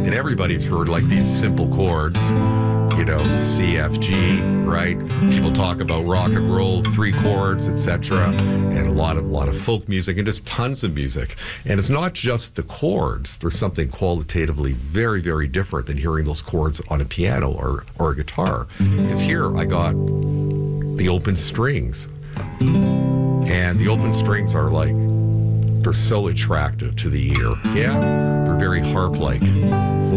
And everybody's heard like these simple chords, C, F, G, right? People talk about rock and roll, 3 chords, etc., and a lot of folk music and just tons of music. And it's not just the chords. There's something qualitatively very, very different than hearing those chords on a piano or a guitar. Because here I got the open strings. And the open strings are like, they're so attractive to the ear. Yeah, they're very harp-like.